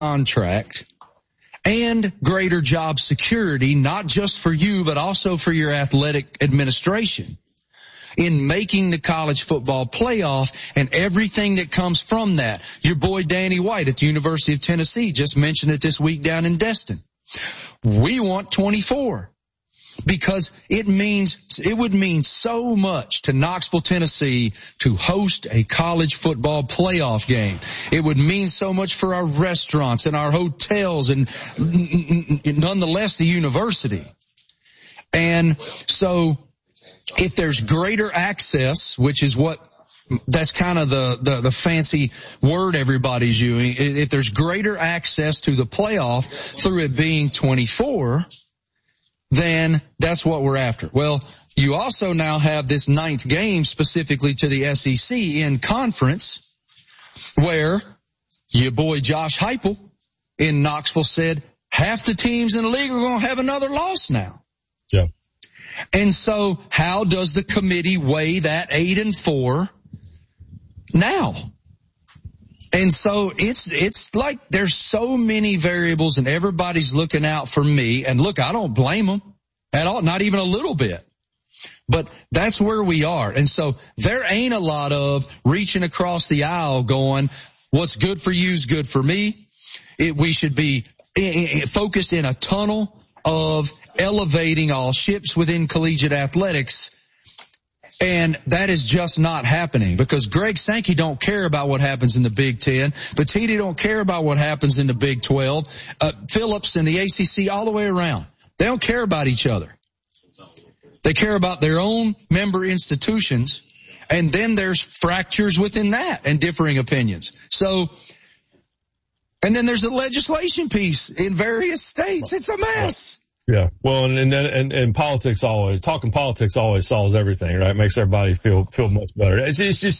contract and greater job security, not just for you, but also for your athletic administration, in making the college football playoff and everything that comes from that. Your boy Danny White at the University of Tennessee just mentioned it this week down in Destin. We want 24 because it would mean so much to Knoxville, Tennessee to host a college football playoff game. It would mean so much for our restaurants and our hotels and nonetheless the university. And so if there's greater access, which is that's kind of the fancy word everybody's using, if there's greater access to the playoff through it being 24, then that's what we're after. Well, you also now have this 9th game specifically to the SEC in conference where your boy Josh Heupel in Knoxville said half the teams in the league are going to have another loss now. Yeah. And so how does the committee weigh that 8-4 now? And so it's like there's so many variables and everybody's looking out for me. And look, I don't blame them at all, not even a little bit. But that's where we are. And so there ain't a lot of reaching across the aisle going, what's good for you is good for me. We should be focused in a tunnel of elevating all ships within collegiate athletics. And that is just not happening because Greg Sankey don't care about what happens in the Big Ten. Petitti don't care about what happens in the Big 12. Phillips and the ACC all the way around. They don't care about each other. They care about their own member institutions. And then there's fractures within that and differing opinions. So, and then there's the legislation piece in various states. It's a mess. Yeah. Well, and politics talking politics always solves everything, right? Makes everybody feel much better. It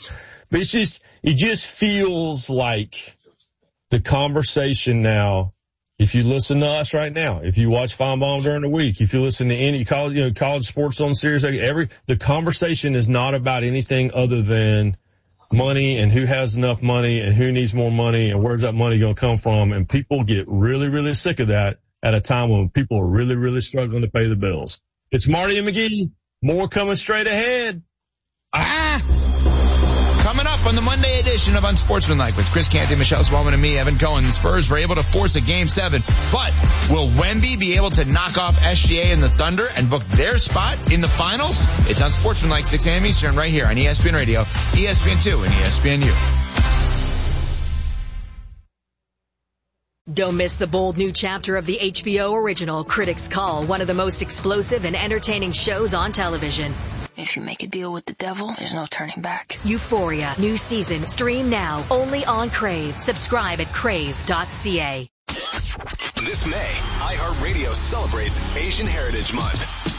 just feels like the conversation now, if you listen to us right now, if you watch Feinbaum during the week, if you listen to any college sports on Sirius, the conversation is not about anything other than money and who has enough money and who needs more money and where's that money going to come from. And people get really, really sick of that at a time when people are really, really struggling to pay the bills. It's Marty and McGee. More coming straight ahead. Coming up on the Monday edition of Unsportsmanlike with Chris Canty, Michelle Swellman, and me, Evan Cohen. The Spurs were able to force a Game 7, but will Wemby be able to knock off SGA and the Thunder and book their spot in the finals? It's Unsportsmanlike, 6 a.m. Eastern, right here on ESPN Radio, ESPN2, and ESPNU. Don't miss the bold new chapter of the HBO original Critics Call, one of the most explosive and entertaining shows on television. If you make a deal with the devil, there's no turning back. Euphoria, new season, stream now, only on Crave. Subscribe at crave.ca. This May, iHeartRadio celebrates Asian Heritage Month.